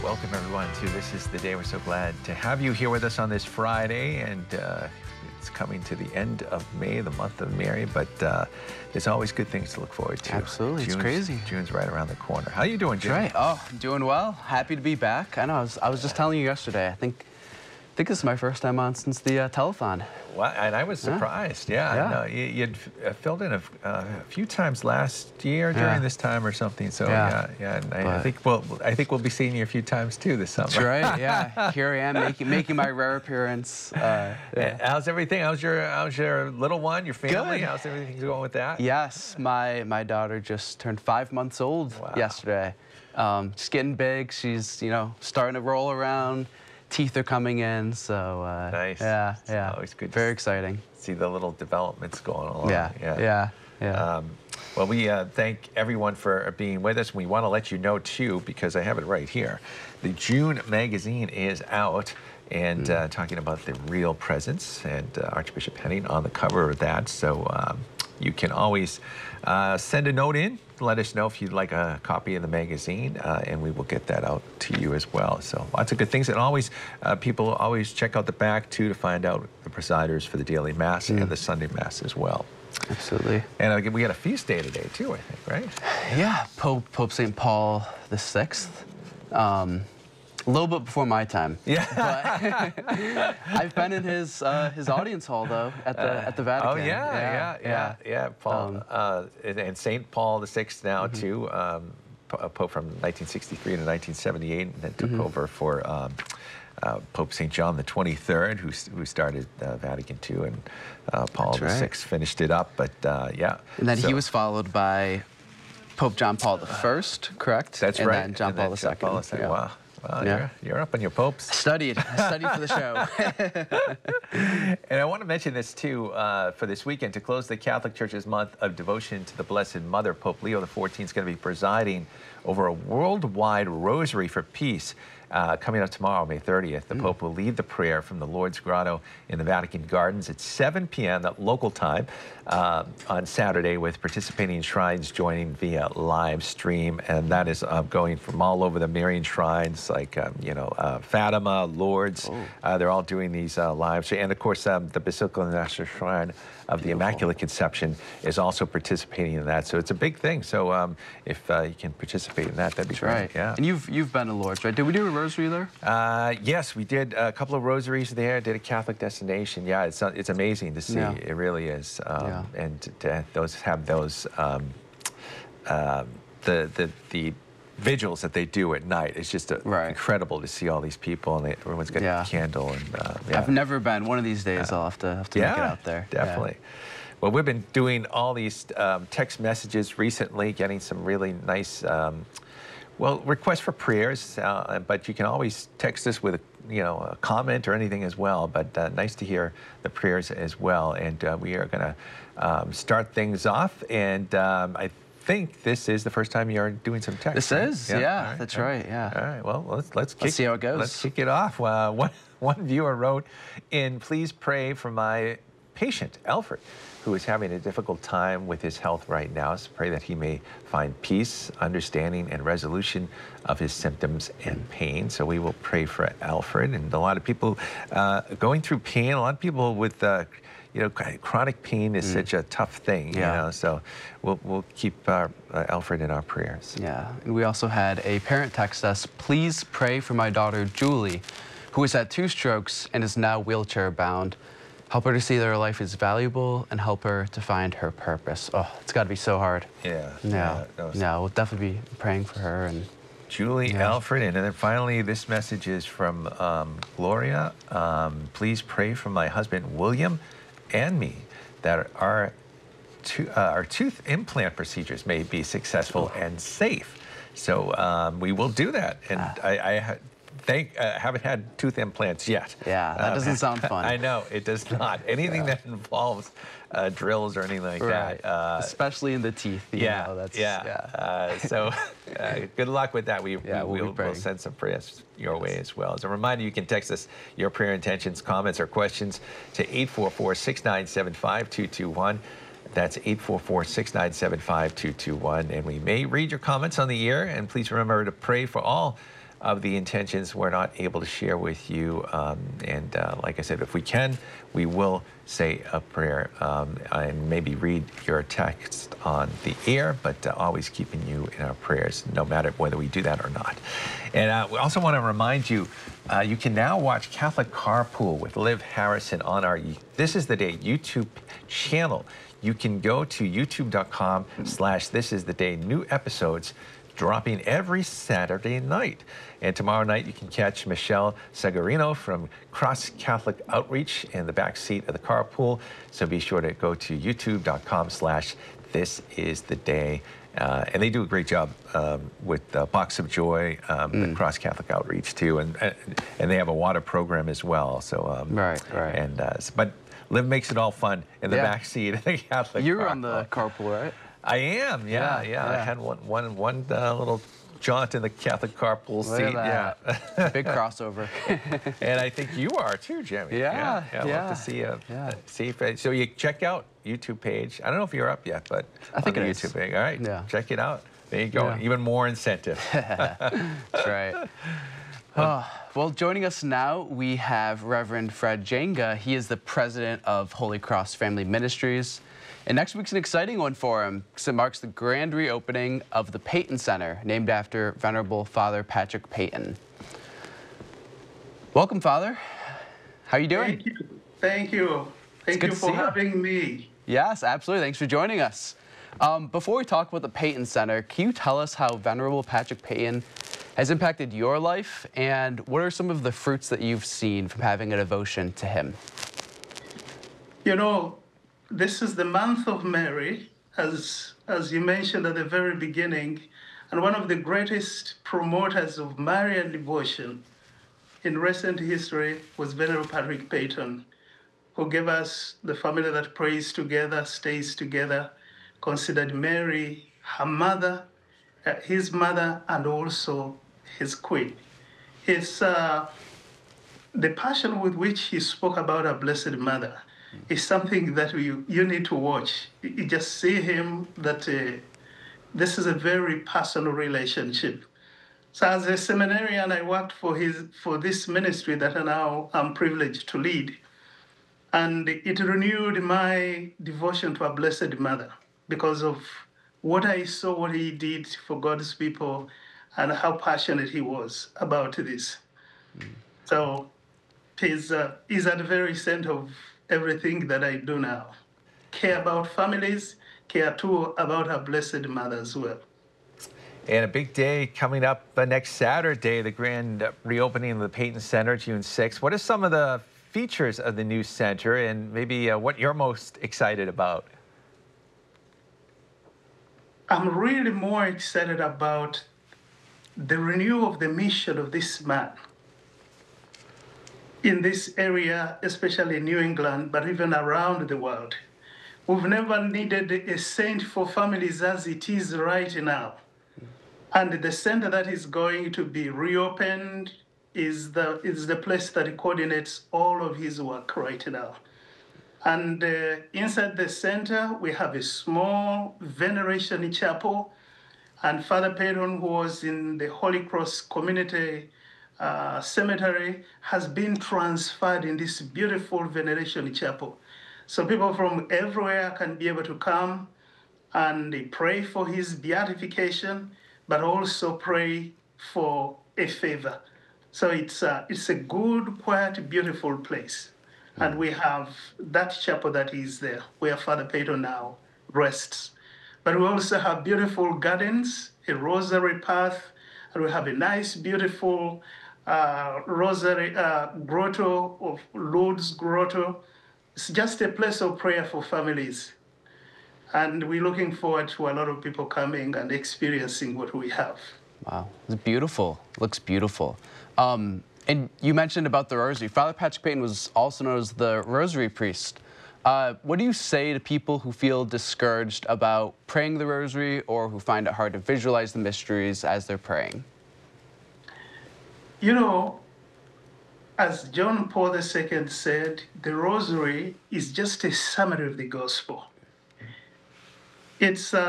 Welcome everyone to This Is the Day. We're so glad to have you here with us on this Friday, and it's coming to the end of May, the month of Mary, but there's always good things to look forward to. Absolutely, it's crazy. June's right around the corner. How you doing, June? That's right. Oh, I'm doing well. Happy to be back. I know. I was just telling you yesterday. I think this is my first time on since the telethon. Well, and I was surprised. Yeah. No, you'd filled in a few times last year during this time or something. So yeah. And I think we'll be seeing you a few times too this summer. That's right. Yeah. Here I am making my rare appearance. How's everything? How's your little one? Your family? Good. How's everything going with that? Yes, my daughter just turned 5 months old yesterday. Just getting big. She's starting to roll around. Teeth are coming in, so nice. Yeah. Always good. Very exciting. See the little developments going along. Yeah. Well, we thank everyone for being with us. We want to let you know too, because I have it right here. The June magazine is out, and talking about the real presence, and Archbishop Henning on the cover of that. So you can always send a note in. Let us know if you'd like a copy of the magazine, and we will get that out to you as well. So lots of good things, and always people always check out the back too to find out the presiders for the daily mass and the Sunday mass as well. Absolutely. And we got a feast day today too, I think, right? Yeah, Pope St. Paul VI. A little bit before my time. Yeah. But I've been in his audience hall though at the Vatican. Oh yeah. Paul and St. Paul VI now too. Pope from 1963 to 1978, and then took over for Pope St. John the 23rd, who started Vatican II, and Paul VI finished it up. But yeah. And then he was followed by Pope John Paul I, correct? That's right. And then John Paul II. Yeah. Wow. Well, you're up on your popes. I studied for the show. And I want to mention this too, for this weekend, to close the Catholic Church's month of devotion to the Blessed Mother, Pope Leo XIV is going to be presiding over a worldwide rosary for peace. Coming up tomorrow, May 30th, the Pope will lead the prayer from the Lord's Grotto in the Vatican Gardens at 7 p.m. at local time on Saturday, with participating shrines joining via live stream. And that is going from all over the Marian shrines, like, Fatima, Lourdes. They're all doing these live. And of course, the Basilica of the National Shrine of the Immaculate Conception is also participating in that. So it's a big thing. So if you can participate in that, that'd be great. Right. Yeah. And you've been to Lourdes, right? Did we do a rosary there? Yes, we did a couple of rosaries there. Did a Catholic destination. Yeah, it's amazing to see. Yeah. It really is. And to have those the vigils that they do at night. It's just incredible to see all these people, and everyone's got a candle. And I've never been. One of these days, I'll have to make it out there. Definitely. Yeah. Well, we've been doing all these text messages recently, getting some really nice requests for prayers, but you can always text us with a comment or anything as well. But nice to hear the prayers as well. And we are going to start things off. And I think this is the first time you're doing some text. This is, yeah, that's right. Yeah. All right. Well, let's see how it goes. Let's kick it off. One viewer wrote in, "Please pray for my patient Alfred, who is having a difficult time with his health right now. So pray that he may find peace, understanding, and resolution of his symptoms and pain." So we will pray for Alfred. And a lot of people going through pain, a lot of people with chronic pain is such a tough thing, so we'll keep Alfred in our prayers. Yeah, and we also had a parent text us, "Please pray for my daughter Julie, who has had 2 strokes and is now wheelchair bound. Help her to see that her life is valuable and help her to find her purpose." Oh, it's got to be so hard. Yeah. We'll definitely be praying for her. And Julie, Alfred, and then finally this message is from Gloria. "Please pray for my husband William and me that our tooth implant procedures may be successful and safe." So we will do that. And I haven't had tooth implants yet. Yeah, that doesn't sound fun. I know, it does not. Anything that involves drills or anything like that. Especially in the teeth. So good luck with that. We'll send some prayers your way as well. As a reminder, you can text us your prayer intentions, comments, or questions to 844-697-5221. That's 844-697-5221. And we may read your comments on the air. And please remember to pray for all of the intentions we're not able to share with you. And like I said, if we can, we will say a prayer and maybe read your text on the air, but always keeping you in our prayers, no matter whether we do that or not. And we also want to remind you, you can now watch Catholic Carpool with Liv Harrison on our This Is the Day YouTube channel. You can go to youtube.com/thisistheday. New episodes dropping every Saturday night. And tomorrow night, you can catch Michelle Segarino from Cross Catholic Outreach in the back seat of the carpool. So be sure to go to youtube.com/thisistheday. And they do a great job with Box of Joy, the Cross Catholic Outreach too, and they have a water program as well. So Right. And but Liv makes it all fun in the back seat of the Catholic. You're on the carpool, right? I am. Yeah. I had one little jaunt in the Catholic carpool seat. Yeah. Big crossover. And I think you are too, Jimmy. Yeah. I'd love to see if so you check out YouTube page. I don't know if you're up yet, but I think on the it YouTube is. page. All right. Yeah. Check it out. There you go. Yeah. Even more incentive. That's right. Well, joining us now, we have Reverend Fred Jenga. He is the president of Holy Cross Family Ministries. And next week's an exciting one for him because it marks the grand reopening of the Peyton Center, named after Venerable Father Patrick Peyton. Welcome, Father. How are you doing? Thank you. Thank you for having me. Yes, absolutely. Thanks for joining us. Before we talk about the Peyton Center, can you tell us how Venerable Patrick Peyton has impacted your life, and what are some of the fruits that you've seen from having a devotion to him? You know, this is the month of Mary, as you mentioned at the very beginning, and one of the greatest promoters of Marian devotion in recent history was Venerable Patrick Peyton, who gave us the family that prays together, stays together, considered Mary her mother, his mother, and also his queen. It's the passion with which he spoke about our Blessed Mother is something that you need to watch. You just see him that this is a very personal relationship. So as a seminarian, I worked for this ministry that now I'm privileged to lead. And it renewed my devotion to our Blessed Mother because of what I saw, what he did for God's people, and how passionate he was about this. So he's at the very center of everything that I do now. Care about families, care too about our Blessed Mother as well. And a big day coming up next Saturday, the grand reopening of the Peyton Center, June 6th. What are some of the features of the new center, and maybe what you're most excited about? I'm really more excited about the renewal of the mission of this man in this area, especially in New England, but even around the world. We've never needed a saint for families as it is right now. And the center that is going to be reopened is the place that coordinates all of his work right now. And inside the center, we have a small veneration chapel. And Father Peyton, who was in the Holy Cross Community Cemetery, has been transferred in this beautiful veneration chapel. So people from everywhere can be able to come and they pray for his beatification, but also pray for a favor. So it's a good, quiet, beautiful place. And we have that chapel that is there, where Father Peyton now rests. But we also have beautiful gardens, a rosary path, and we have a nice, beautiful rosary grotto of Lourdes Grotto. It's just a place of prayer for families. And we're looking forward to a lot of people coming and experiencing what we have. Wow, it's beautiful. Looks beautiful. And you mentioned about the rosary. Father Patrick Peyton was also known as the rosary priest. What do you say to people who feel discouraged about praying the rosary or who find it hard to visualize the mysteries as they're praying? You know, as John Paul II said, the rosary is just a summary of the gospel. It's